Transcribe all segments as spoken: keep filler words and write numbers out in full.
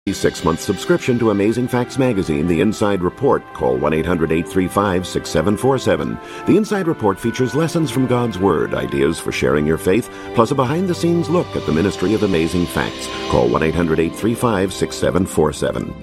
Six-month subscription to Amazing Facts magazine, The Inside Report. Call one eight hundred eight three five six seven four seven. The Inside Report features lessons from God's Word, ideas for sharing your faith, plus a behind-the-scenes look at the ministry of Amazing Facts. Call one eight hundred eight three five six seven four seven.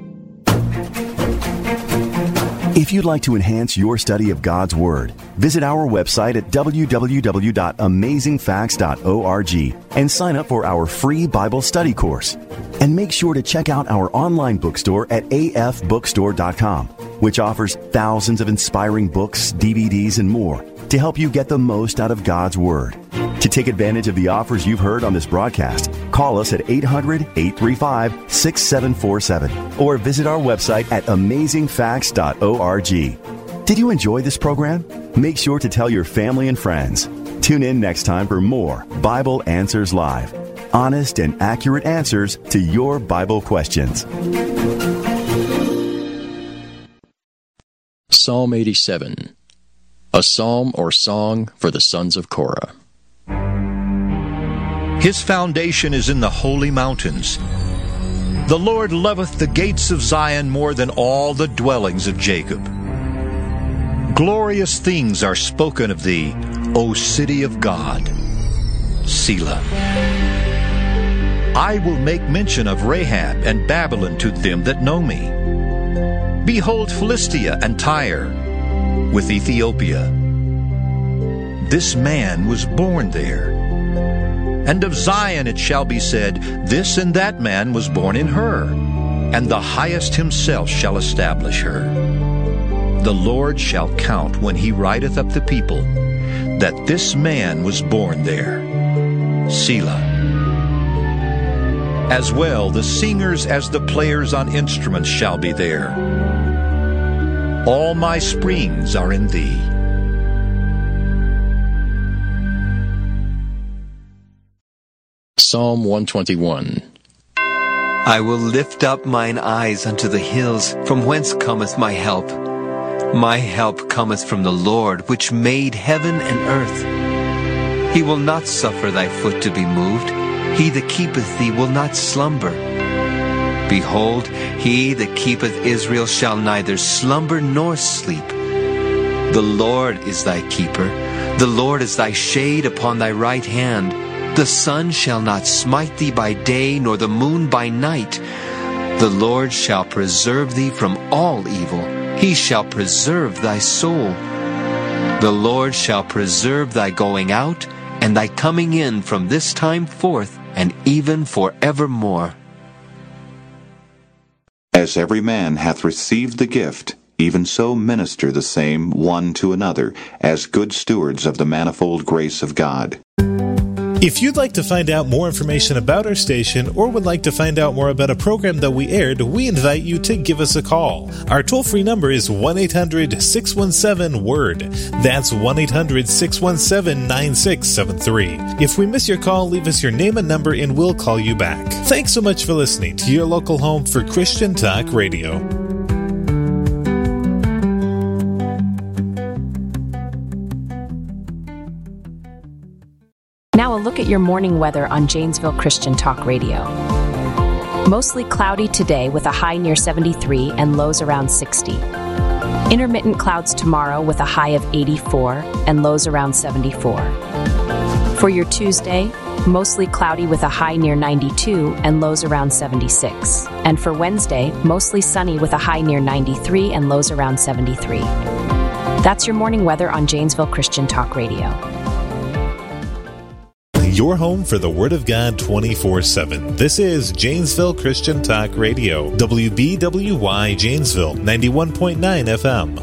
If you'd like to enhance your study of God's Word, visit our website at w w w dot amazing facts dot org and sign up for our free Bible study course. And make sure to check out our online bookstore at a f bookstore dot com, which offers thousands of inspiring books, D V Ds, and more to help you get the most out of God's Word. To take advantage of the offers you've heard on this broadcast, call us at eight hundred eight three five six seven four seven or visit our website at amazing facts dot org. Did you enjoy this program? Make sure to tell your family and friends. Tune in next time for more Bible Answers Live. Honest and accurate answers to your Bible questions. Psalm eighty-seven, a psalm or song for the sons of Korah. His foundation is in the holy mountains. The Lord loveth the gates of Zion more than all the dwellings of Jacob. Glorious things are spoken of thee, O city of God. Selah. I will make mention of Rahab and Babylon to them that know me. Behold Philistia and Tyre, with Ethiopia. This man was born there. And of Zion it shall be said, this and that man was born in her, and the highest himself shall establish her. The Lord shall count when he writeth up the people, that this man was born there. Selah. As well the singers as the players on instruments shall be there. All my springs are in thee. Psalm one twenty-one. I will lift up mine eyes unto the hills, from whence cometh my help. My help cometh from the Lord, which made heaven and earth. He will not suffer thy foot to be moved. He that keepeth thee will not slumber. Behold, he that keepeth Israel shall neither slumber nor sleep. The Lord is thy keeper. The Lord is thy shade upon thy right hand. The sun shall not smite thee by day, nor the moon by night. The Lord shall preserve thee from all evil. He shall preserve thy soul. The Lord shall preserve thy going out, and thy coming in from this time forth, and even forevermore. As every man hath received the gift, even so minister the same one to another, as good stewards of the manifold grace of God. If you'd like to find out more information about our station or would like to find out more about a program that we aired, we invite you to give us a call. Our toll-free number is one eight hundred six one seven word. That's one eight hundred six one seven nine six seven three. If we miss your call, leave us your name and number and we'll call you back. Thanks so much for listening to your local home for Christian Talk Radio. Now a look at your morning weather on Janesville Christian Talk Radio. Mostly cloudy today with a high near seventy-three and lows around sixty. Intermittent clouds tomorrow with a high of eighty-four and lows around seventy-four. For your Tuesday, mostly cloudy with a high near ninety-two and lows around seventy-six. And for Wednesday, mostly sunny with a high near ninety-three and lows around seventy-three. That's your morning weather on Janesville Christian Talk Radio. Your home for the Word of God twenty-four seven. This is Janesville Christian Talk Radio, W B W Y Janesville, ninety-one point nine F M.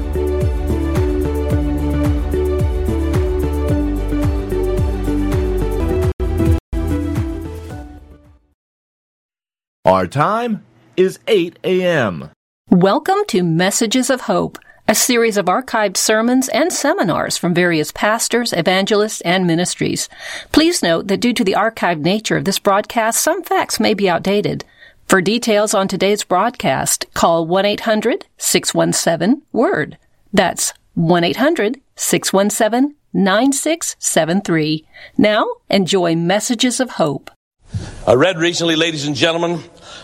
Our time is eight a.m. Welcome to Messages of Hope, a series of archived sermons and seminars from various pastors, evangelists, and ministries. Please note that due to the archived nature of this broadcast, some facts may be outdated. For details on today's broadcast, call one eight hundred six one seven word. That's one eight hundred six one seven nine six seven three. Now, enjoy Messages of Hope. I read recently, ladies and gentlemen,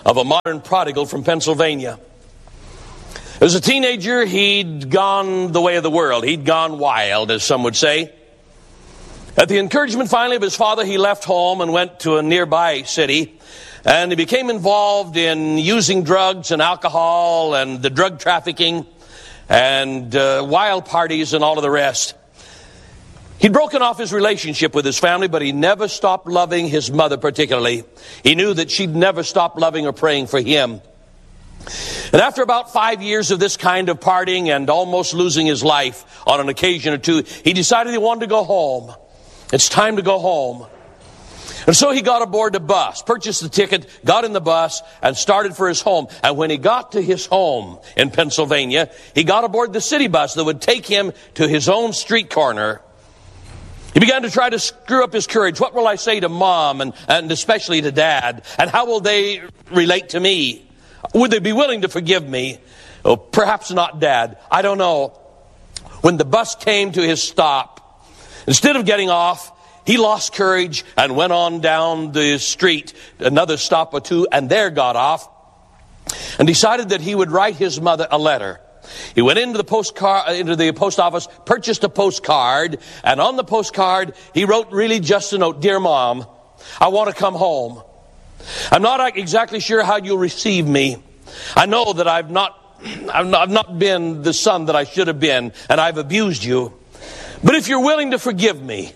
of a modern prodigal from Pennsylvania. As a teenager, he'd gone the way of the world. He'd gone wild, as some would say. At the encouragement finally of his father, he left home and went to a nearby city. And he became involved in using drugs and alcohol and the drug trafficking and uh, wild parties and all of the rest. He'd broken off his relationship with his family, but he never stopped loving his mother particularly. He knew that she'd never stop loving or praying for him. And after about five years of this kind of partying and almost losing his life on an occasion or two, he decided he wanted to go home. It's time to go home. And so he got aboard the bus, purchased the ticket, got in the bus, and started for his home. And when he got to his home in Pennsylvania, he got aboard the city bus that would take him to his own street corner. He began to try to screw up his courage. What will I say to Mom and, and especially to Dad? And how will they relate to me? Would they be willing to forgive me? Oh, perhaps not Dad. I don't know. When the bus came to his stop, instead of getting off, he lost courage and went on down the street, another stop or two, and there got off and decided that he would write his mother a letter. He went into the postcard, into the post office, purchased a postcard, and on the postcard, he wrote really just a note. Dear Mom, I want to come home. I'm not exactly sure how you'll receive me. I know that I've not, I've not, I've not been the son that I should have been, and I've abused you. But if you're willing to forgive me,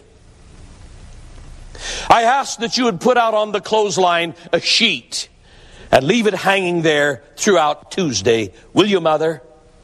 I ask that you would put out on the clothesline a sheet and leave it hanging there throughout Tuesday. Will you, Mother?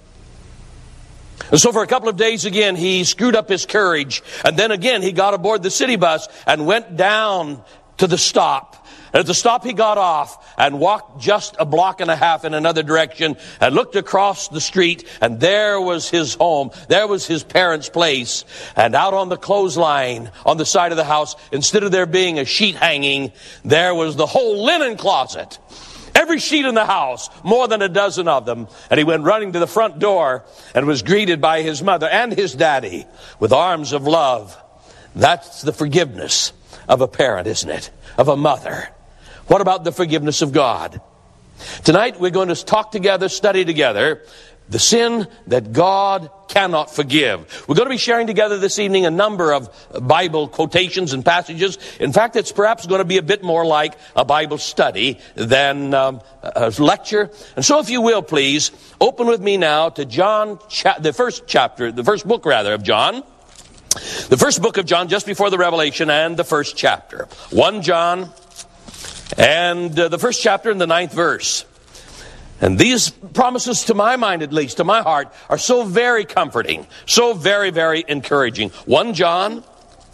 And so for a couple of days again, he screwed up his courage. And then again, he got aboard the city bus and went down to the stop. And at the stop, he got off and walked just a block and a half in another direction and looked across the street. And there was his home. There was his parents' place. And out on the clothesline on the side of the house, instead of there being a sheet hanging, there was the whole linen closet. Every sheet in the house, more than a dozen of them. And he went running to the front door and was greeted by his mother and his daddy with arms of love. That's the forgiveness of a parent, isn't it? Of a mother. What about the forgiveness of God? Tonight we're going to talk together, study together, the sin that God cannot forgive. We're going to be sharing together this evening a number of Bible quotations and passages. In fact, it's perhaps going to be a bit more like a Bible study than um, a lecture. And so if you will, please, open with me now to John, cha- the first chapter, the first book rather of John. The first book of John, just before the Revelation, and the first chapter. First John, and uh, the first chapter and the ninth verse. And these promises, to my mind at least, to my heart, are so very comforting, so very, very encouraging. First John,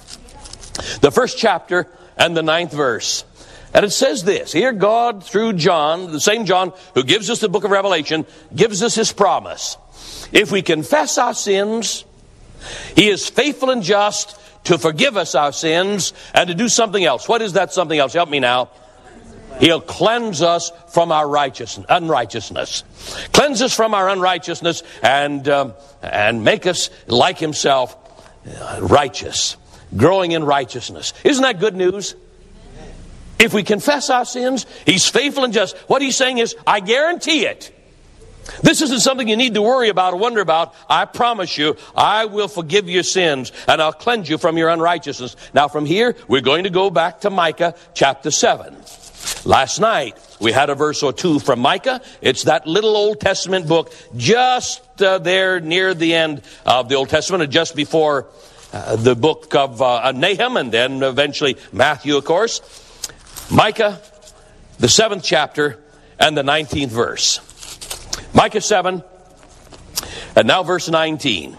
the first chapter and the ninth verse. And it says this, here God, through John, the same John who gives us the book of Revelation, gives us his promise. If we confess our sins, he is faithful and just to forgive us our sins and to do something else. What is that something else? Help me now. He'll cleanse us from our righteous, unrighteousness. Cleanse us from our unrighteousness and, um, and make us like himself, uh, righteous, growing in righteousness. Isn't that good news? If we confess our sins, he's faithful and just. What he's saying is, I guarantee it. This isn't something you need to worry about or wonder about. I promise you, I will forgive your sins and I'll cleanse you from your unrighteousness. Now from here, we're going to go back to Micah chapter seven. Last night, we had a verse or two from Micah. It's that little Old Testament book just uh, there near the end of the Old Testament, and just before uh, the book of uh, Nahum, and then eventually Matthew, of course. Micah, the seventh chapter, and the nineteenth verse. Micah seven, and now verse nineteen.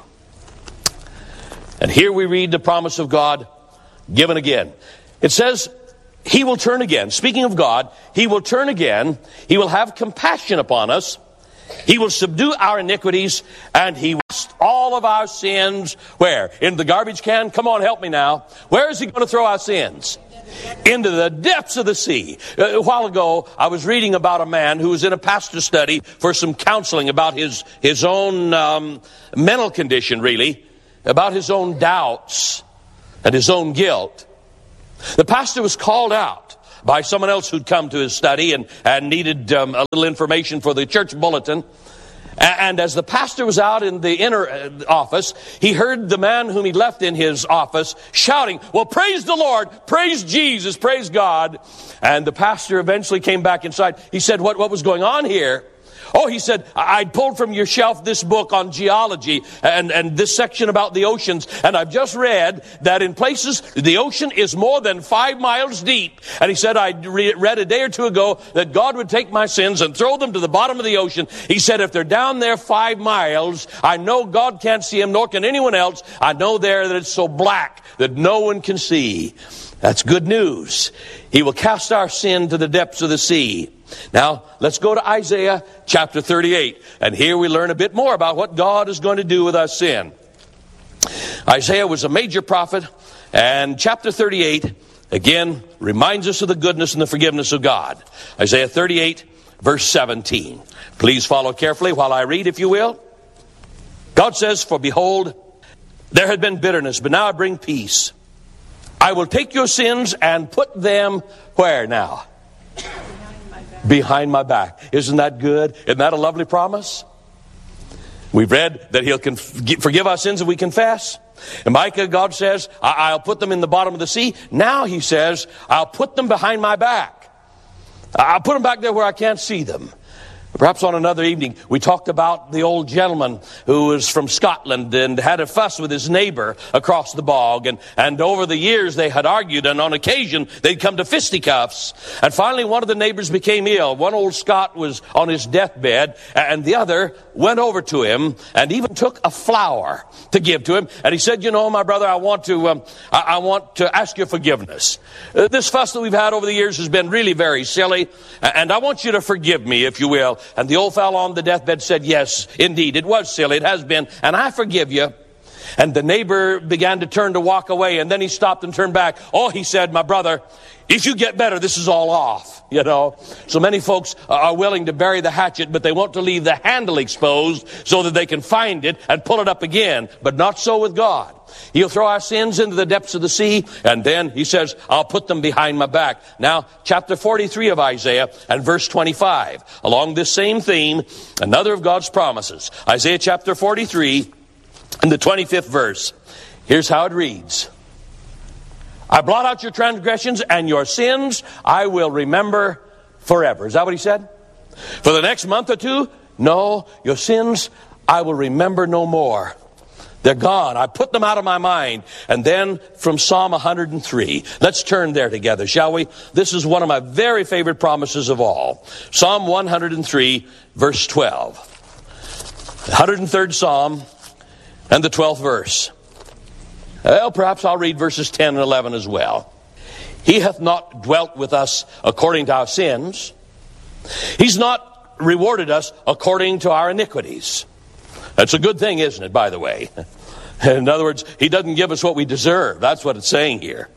And here we read the promise of God given again. It says, he will turn again. Speaking of God, he will turn again. He will have compassion upon us. He will subdue our iniquities, and he will cast all of our sins. Where? In the garbage can? Come on, help me now. Where is he going to throw our sins? Into the depths of the sea. A while ago, I was reading about a man who was in a pastor study for some counseling about his, his own um, mental condition, really, about his own doubts and his own guilt. The pastor was called out by someone else who'd come to his study and, and needed um, a little information for the church bulletin. And as the pastor was out in the inner office, he heard the man whom he left in his office shouting, well, praise the Lord, praise Jesus, praise God. And the pastor eventually came back inside. He said, what, what was going on here? Oh, he said, I'd pulled from your shelf this book on geology and, and this section about the oceans. And I've just read that in places the ocean is more than five miles deep. And he said, I re- read a day or two ago that God would take my sins and throw them to the bottom of the ocean. He said, if they're down there five miles, I know God can't see them, nor can anyone else. I know there that it's so black that no one can see. That's good news. He will cast our sin to the depths of the sea. Now, let's go to Isaiah chapter thirty-eight. And here we learn a bit more about what God is going to do with our sin. Isaiah was a major prophet, and chapter thirty-eight, again, reminds us of the goodness and the forgiveness of God. Isaiah thirty-eight, verse seventeen. Please follow carefully while I read, if you will. God says, for behold, there had been bitterness, but now I bring peace. I will take your sins and put them where now? Behind my back. Isn't that good? Isn't that a lovely promise? We've read that he'll conf- forgive our sins if we confess. In Micah, God says, I- I'll put them in the bottom of the sea. Now he says, I'll put them behind my back. I'll put them back there where I can't see them. Perhaps on another evening, we talked about the old gentleman who was from Scotland and had a fuss with his neighbor across the bog. And, and over the years, they had argued, and on occasion, they'd come to fisticuffs. And finally, one of the neighbors became ill. One old Scot was on his deathbed, and the other went over to him and even took a flower to give to him. And he said, you know, my brother, I want to, um, I, I want to ask your forgiveness. Uh, this fuss that we've had over the years has been really very silly, and I want you to forgive me, if you will. And the old fellow on the deathbed said, yes, indeed, it was silly, it has been, and I forgive you. And the neighbor began to turn to walk away, and then he stopped and turned back. Oh, he said, my brother, if you get better, this is all off, you know. So many folks are willing to bury the hatchet, but they want to leave the handle exposed so that they can find it and pull it up again. But not so with God. He'll throw our sins into the depths of the sea, and then he says, I'll put them behind my back. Now, chapter forty-three of Isaiah and verse twenty-five. Along this same theme, another of God's promises. Isaiah chapter forty-three and the twenty-fifth verse. Here's how it reads. I blot out your transgressions and your sins I will remember forever. Is that what he said? For the next month or two? No, your sins I will remember no more. They're gone. I put them out of my mind. And then from Psalm one hundred three. Let's turn there together, shall we? This is one of my very favorite promises of all. Psalm one hundred three, verse twelve. one hundred third Psalm and the twelfth verse. Well, perhaps I'll read verses ten and eleven as well. He hath not dwelt with us according to our sins. He's not rewarded us according to our iniquities. That's a good thing, isn't it, by the way? In other words, he doesn't give us what we deserve. That's what it's saying here.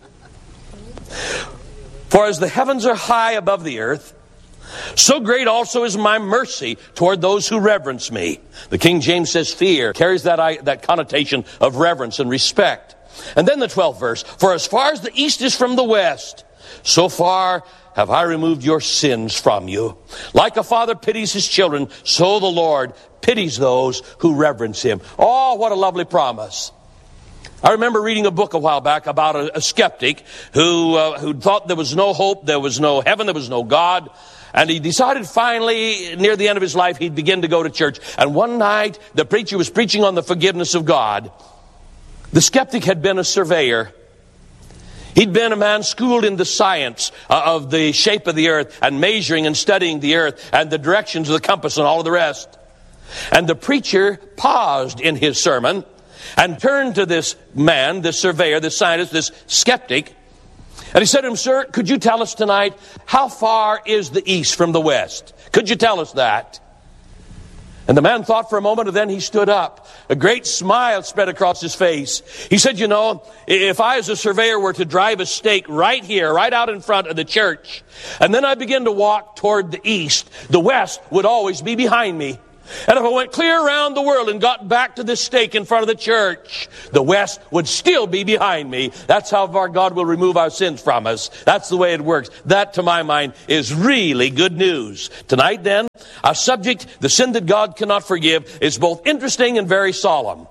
For as the heavens are high above the earth, so great also is my mercy toward those who reverence me. The King James says fear carries that, that connotation of reverence and respect. And then the twelfth verse, for as far as the east is from the west, so far have I removed your sins from you. Like a father pities his children, so the Lord pities those who reverence him. Oh, what a lovely promise. I remember reading a book a while back about a, a skeptic who, uh, who thought there was no hope, there was no heaven, there was no God. And he decided finally, near the end of his life, he'd begin to go to church. And one night, the preacher was preaching on the forgiveness of God. The skeptic had been a surveyor. He'd been a man schooled in the science of the shape of the earth and measuring and studying the earth and the directions of the compass and all of the rest. And the preacher paused in his sermon and turned to this man, this surveyor, this scientist, this skeptic. And he said to him, sir, could you tell us tonight, how far is the east from the west? Could you tell us that? And the man thought for a moment, and then he stood up. A great smile spread across his face. He said, you know, if I as a surveyor were to drive a stake right here, right out in front of the church, and then I begin to walk toward the east, the west would always be behind me. And if I went clear around the world and got back to this stake in front of the church, the West would still be behind me. That's how far God will remove our sins from us. That's the way it works. That, to my mind, is really good news. Tonight, then, our subject, the sin that God cannot forgive, is both interesting and very solemn.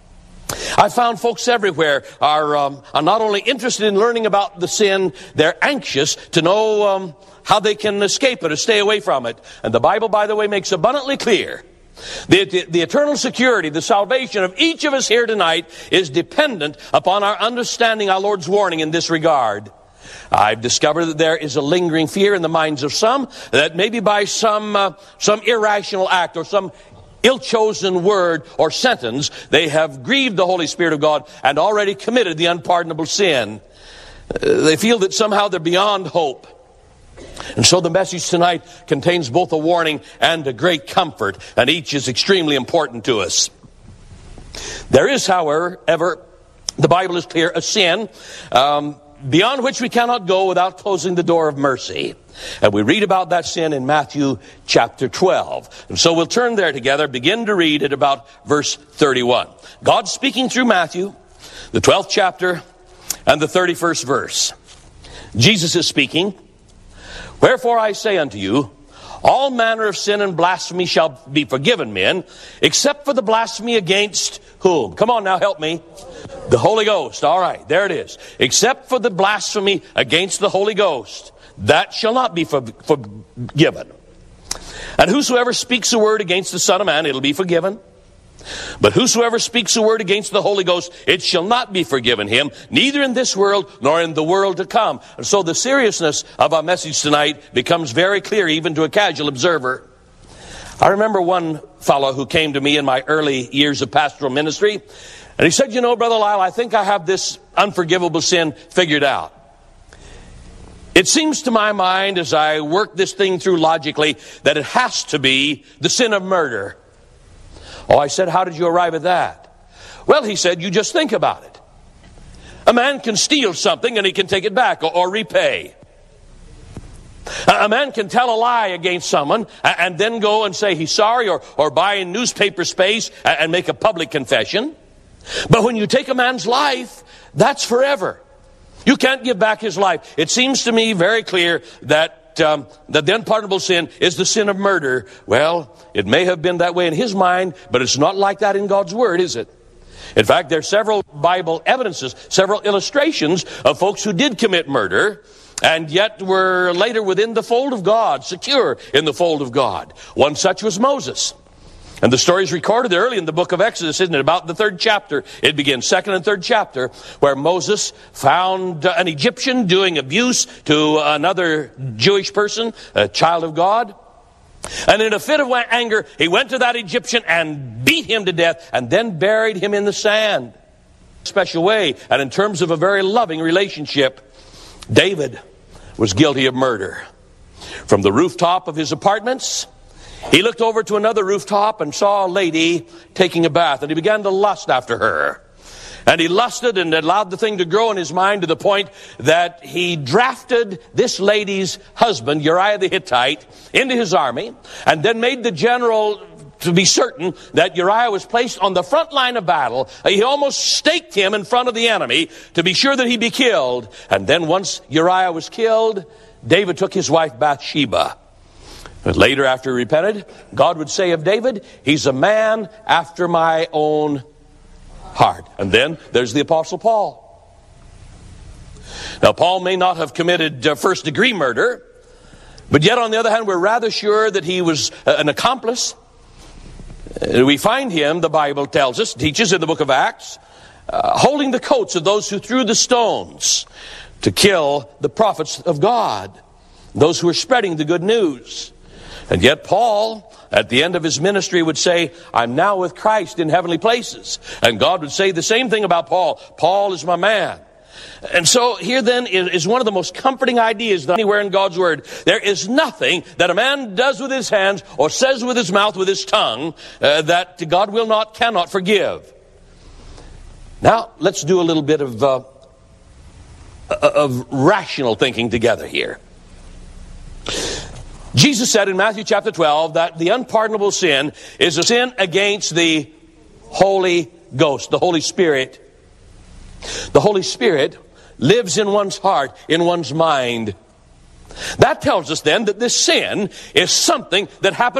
I found folks everywhere are, um, are not only interested in learning about the sin, they're anxious to know um, how they can escape it or stay away from it. And the Bible, by the way, makes abundantly clear the, the, the eternal security, the salvation of each of us here tonight is dependent upon our understanding our Lord's warning in this regard. I've discovered that there is a lingering fear in the minds of some that maybe by some uh, some irrational act or some ill-chosen word or sentence, they have grieved the Holy Spirit of God and already committed the unpardonable sin. Uh, they feel that somehow they're beyond hope. And so the message tonight contains both a warning and a great comfort, and each is extremely important to us. There is, however, ever, the Bible is clear, a sin um, beyond which we cannot go without closing the door of mercy. And we read about that sin in Matthew chapter twelve. And so we'll turn there together, begin to read at about verse thirty-one. God speaking through Matthew, the twelfth chapter, and the thirty-first verse. Jesus is speaking. Wherefore I say unto you, all manner of sin and blasphemy shall be forgiven men, except for the blasphemy against whom? Come on now, help me. The Holy Ghost. All right, there it is. Except for the blasphemy against the Holy Ghost. That shall not be for, forgiven. And whosoever speaks a word against the Son of Man, it'll be forgiven. But whosoever speaks a word against the Holy Ghost, it shall not be forgiven him, neither in this world nor in the world to come. And so the seriousness of our message tonight becomes very clear even to a casual observer. I remember one fellow who came to me in my early years of pastoral ministry, and he said, you know, Brother Lyle, I think I have this unforgivable sin figured out. It seems to my mind, as I work this thing through logically, that it has to be the sin of murder. Oh, I said, how did you arrive at that? Well, he said, you just think about it. A man can steal something and he can take it back or, or repay. A man can tell a lie against someone and then go and say he's sorry or, or buy in newspaper space and make a public confession. But when you take a man's life, that's forever. You can't give back his life. It seems to me very clear that um, that the unpardonable sin is the sin of murder. Well, it may have been that way in his mind, but it's not like that in God's Word, is it? In fact, there are several Bible evidences, several illustrations of folks who did commit murder and yet were later within the fold of God, secure in the fold of God. One such was Moses. And the story is recorded early in the book of Exodus, isn't it? About the third chapter. It begins, second and third chapter, where Moses found an Egyptian doing abuse to another Jewish person, a child of God. And in a fit of anger, he went to that Egyptian and beat him to death and then buried him in the sand. A special way, and in terms of a very loving relationship, David was guilty of murder. From the rooftop of his apartments, he looked over to another rooftop and saw a lady taking a bath, and he began to lust after her. And he lusted and allowed the thing to grow in his mind to the point that he drafted this lady's husband, Uriah the Hittite, into his army, and then made the general to be certain that Uriah was placed on the front line of battle. He almost staked him in front of the enemy to be sure that he'd be killed. And then once Uriah was killed, David took his wife Bathsheba. But later, after he repented, God would say of David, he's a man after my own heart. And then there's the Apostle Paul. Now, Paul may not have committed uh, first-degree murder, but yet, on the other hand, we're rather sure that he was uh, an accomplice. Uh, we find him, the Bible tells us, teaches in the book of Acts, uh, holding the coats of those who threw the stones to kill the prophets of God, those who were spreading the good news. And yet Paul, at the end of his ministry, would say, I'm now with Christ in heavenly places. And God would say the same thing about Paul. Paul is my man. And so here then is one of the most comforting ideas anywhere in God's Word. There is nothing that a man does with his hands or says with his mouth, with his tongue, uh, that God will not, cannot forgive. Now, let's do a little bit of, uh, of rational thinking together here. Jesus said in Matthew chapter twelve that the unpardonable sin is a sin against the Holy Ghost, the Holy Spirit. The Holy Spirit lives in one's heart, in one's mind. That tells us then that this sin is something that happens